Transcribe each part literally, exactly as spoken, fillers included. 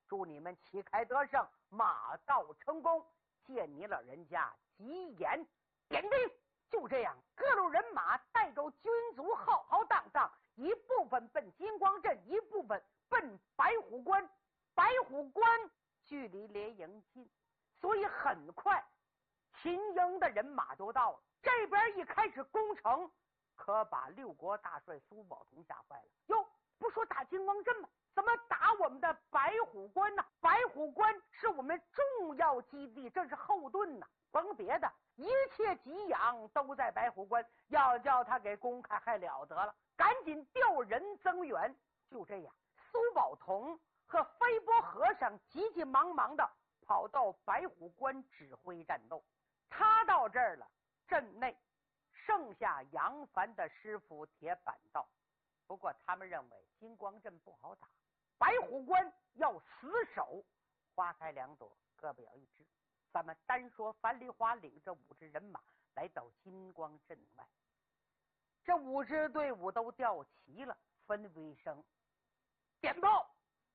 祝你们旗开得胜，马到成功。见你老人家吉言点兵。就这样，各路人马带着军卒浩浩荡荡，一部分奔金光镇，一部分奔白虎关。白虎关距离连营近，所以很快秦营的人马就到了。这边一开始攻城，可把六国大帅苏宝同吓坏了。哟，不说打金光镇吗？怎么打我们的白虎关呢？白虎关是我们重要基地，这是后盾呢。甭别的，一切给养都在白虎关，要叫他给攻开还了得了。赶紧调人增援。就这样，苏宝同和飞波和尚急急忙忙的跑到白虎关指挥战斗。他到这儿了，镇内剩下杨凡的师傅铁板道。不过他们认为金光镇不好打，白虎关要死守。花开两朵，各表一枝。咱们单说樊梨花领着五支人马来到金光镇外，这五支队伍都调齐了，分为声点报，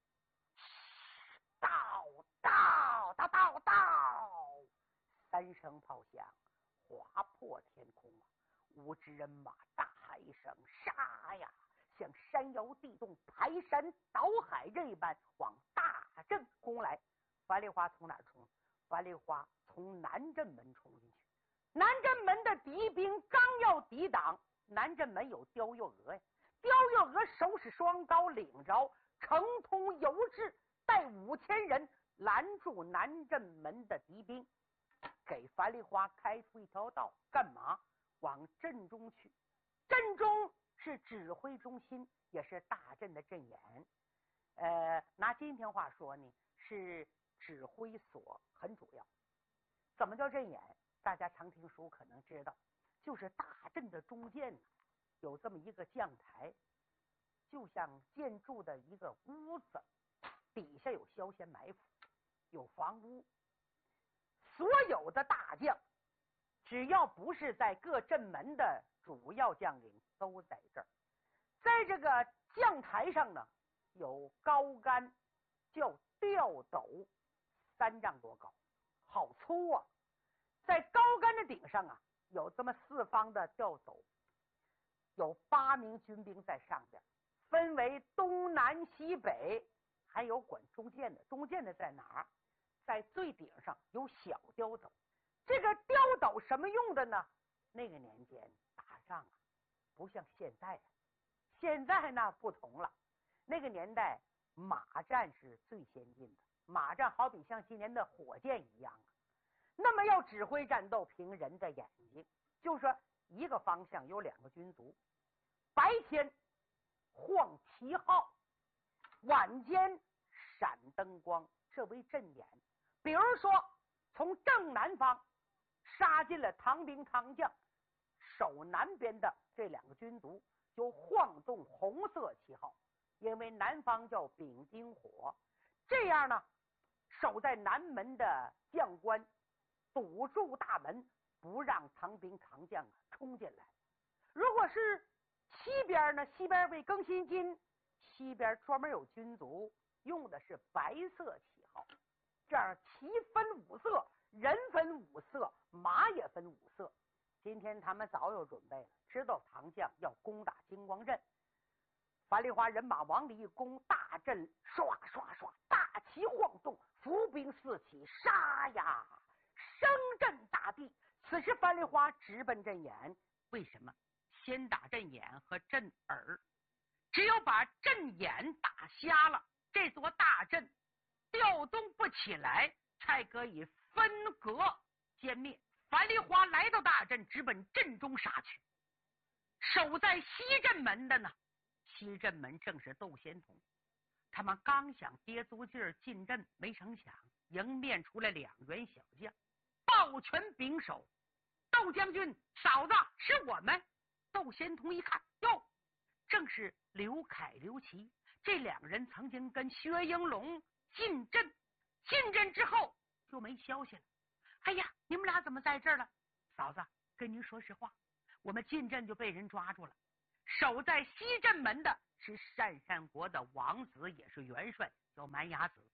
到到到到到，三声炮响，划破天空啊！五支人马大喊一声杀呀，像山摇地动、排山倒海这般往大阵攻来。樊梨花从哪儿冲？樊梨花从南镇门冲进去。南镇门的敌兵刚要抵挡，南镇门有刁月娥呀。刁月娥手使双刀，领着城通游志带五千人拦住南镇门的敌兵，给樊梨花开出一条道。干嘛？往镇中去。镇中是指挥中心，也是大镇的阵眼。呃，拿今天话说呢，是指挥所，很主要。怎么叫阵眼？大家常听书可能知道，就是大阵的中间有这么一个将台，就像建筑的一个屋子，底下有消遣埋伏，有房屋。所有的大将只要不是在各镇门的主要将领都在这儿。在这个将台上呢，有高杆叫吊斗，三丈多高，好粗啊。在高杆的顶上啊，有这么四方的吊斗，有八名军兵在上边，分为东南西北，还有管中间的。中间的在哪儿？在最顶上有小吊斗。这个吊斗什么用的呢？那个年间打仗啊，不像现在啊，现在呢不同了。那个年代马战是最先进的，马战好比像今年的火箭一样啊。那么要指挥战斗，凭人的眼睛，就是说一个方向有两个军卒，白天晃旗号，晚间闪灯光，这为阵眼。比如说从正南方杀进了唐兵唐将，守南边的这两个军卒就晃动红色旗号，因为南方叫丙丁火。这样呢，守在南门的将官堵住大门，不让唐兵唐将啊冲进来。如果是西边呢，西边为更新金，西边专门有军卒用的是白色旗号。这样旗分五色，人分五色，马也分五色。今天他们早有准备了，知道唐将要攻打金光镇。樊梨花人马往里一攻，大阵唰唰唰，大旗晃动，伏兵四起，杀呀，声震大地。此时樊梨花直奔阵眼。为什么？先打阵眼和阵耳，只有把阵眼打瞎了，这座大阵调动不起来，才可以分隔歼灭。樊梨花来到大阵，直奔阵中杀去。守在西阵门的呢，西阵门正是窦仙童。他们刚想跌足劲儿进阵，没成想迎面出来两员小将，抱拳拱手：“窦将军，嫂子，是我们。”窦仙童一看，哟，正是刘凯、刘琦。这两人曾经跟薛英龙进阵，进阵之后就没消息了。哎呀，你们俩怎么在这儿了？嫂子，跟您说实话，我们进阵就被人抓住了。守在西阵门的是鄯善国的王子，也是元帅，叫蛮牙子。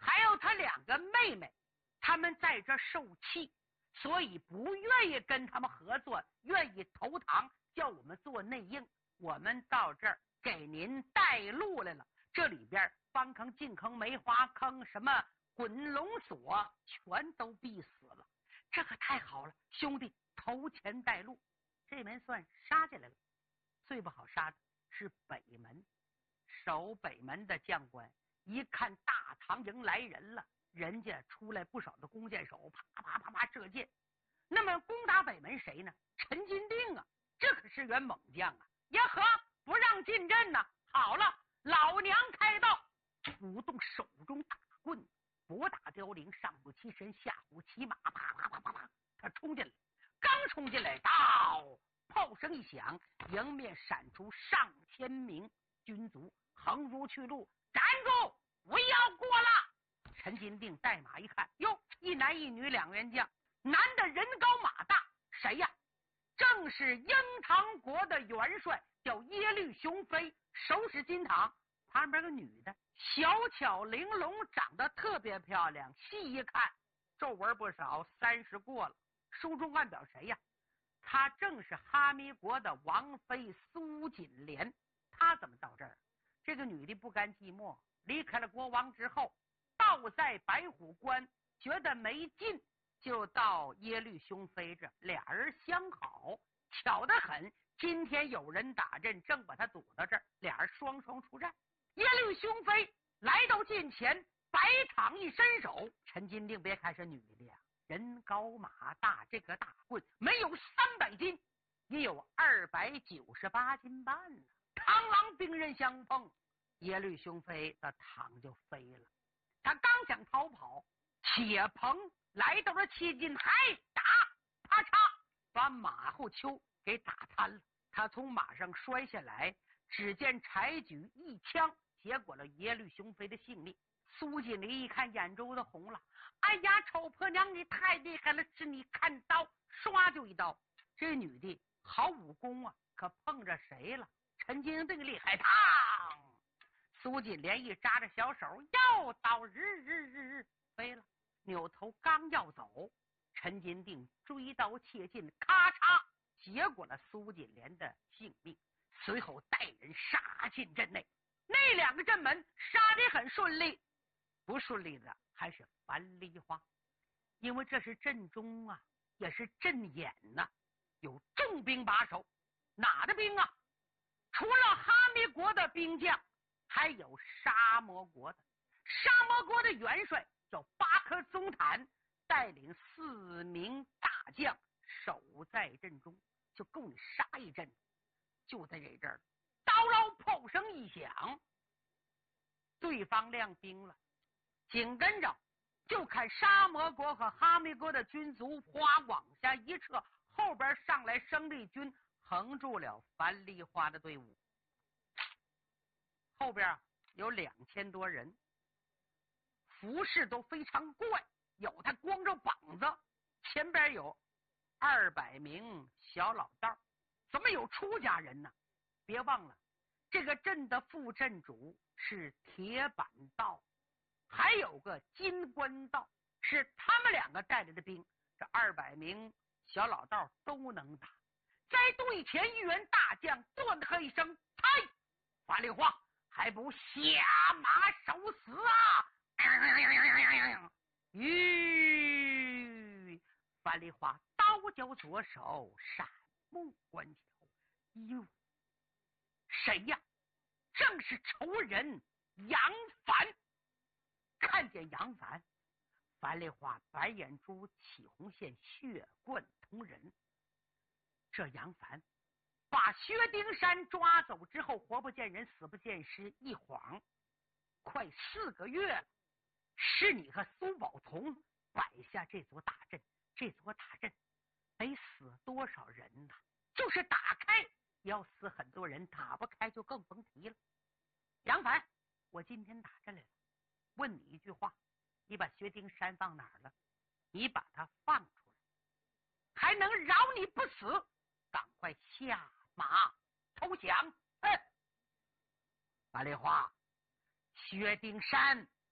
还有他两个妹妹，他们在这受气，所以不愿意跟他们合作，愿意投唐，叫我们做内应。我们到这儿给您带路来了，这里边方坑、进坑、梅花坑、什么滚龙锁，全都闭死了。这可太好了，兄弟头前带路，这门算杀进来了。最不好杀的是北门，守北门的将官一看大唐营来人了，人家出来不少的弓箭手，啪啪啪啪射箭。那么攻打北门谁呢？陈金定啊，这可是员猛将啊！呀呵，不让进阵呢、啊。好了，老娘开道，舞动手中大棍，拨打凋零，上不其身，下虎骑马，啪啪啪啪啪，他冲进来，刚冲进来，到炮声一响，迎面闪出上千名军卒，横如去路，站住，不要过了！陈金定带马一看，哟，一男一女两员将，男的人高马大，谁呀？正是英唐国的元帅，叫耶律雄飞，手使金堂。旁边个女的，小巧玲珑，长得特别漂亮，细一看皱纹不少，三十过了。书中暗表谁呀？她正是哈密国的王妃苏锦莲。她怎么到这儿？这个女的不甘寂寞，离开了国王之后，倒在白虎关，觉得没劲，就到耶律雄飞这，俩人相好，巧得很。今天有人打阵，正把他堵到这儿，俩人双双出战。耶律雄飞来到近前，白躺一伸手。陈金定别看是女的呀，人高马大，这个大棍没有三百斤，也有二百九十八斤半呢。螳螂兵刃相碰，耶律雄飞的躺就飞了。他刚想逃跑，铁棚来到了七近，还打，啪嚓，把马后丘给打瘫了。他从马上摔下来，只见柴举一枪结果了耶律雄飞的性命。苏锦麟一看，眼珠子红了，哎呀，丑婆娘，你太厉害了，是你看刀，唰就一刀。这女的好武功啊，可碰着谁了？陈金定厉害，嘡！苏锦莲一扎着小手，又刀日日日日飞了。扭头刚要走，陈金定追刀切进，咔嚓结果了苏锦莲的性命。随后带人杀进阵内，那两个阵门杀得很顺利，不顺利的还是樊梨花，因为这是阵中啊，也是阵眼呐、啊，有重兵把守。哪的兵啊？除了哈密国的兵将，还有沙摩国的。沙摩国的元帅叫巴克宗坦，带领四名大将守在阵中，就够你杀一阵。就在这阵儿，刀捞炮声一响，对方亮兵了。紧跟着就看沙摩国和哈密国的军卒哗往下一撤，后边上来生力军横住了樊梨花的队伍。后边有两千多人，服饰都非常怪，有他光着膀子，前边有二百名小老道。怎么有出家人呢？别忘了，这个镇的副镇主是铁板道，还有个金冠道，是他们两个带来的兵。这二百名小老道都能打。在队前一员大将断喝一声：“嗨！樊梨花，还不下马受死啊！”吁，樊梨花刀交左手，闪目观瞧，哟，谁呀？正是仇人杨凡。看见杨凡，樊梨花白眼珠起红线，血贯瞳仁。这杨凡把薛丁山抓走之后，活不见人，死不见尸，一晃快四个月了。是你和苏宝同摆下这座大阵，这座大阵得死多少人呐？就是打开要死很多人，打不开就更甭提了。杨凡，我今天打阵来了，问你一句话，你把薛丁山放哪儿了？你把他放出来，还能饶你不死，赶快下马投降。哎，樊梨花，薛丁山